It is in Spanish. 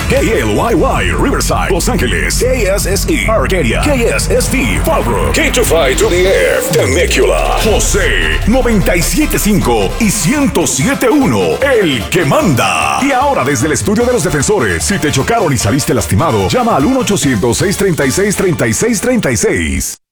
KLYY, Riverside, Los Ángeles. KSSE, Arcadia. KSST, Fallbrook. K25 to the F, Temecula. José, 97.5 y 107.1, el que manda. Y ahora desde el estudio de los defensores, si te chocaron y saliste lastimado, llama al 1-800-636-3636.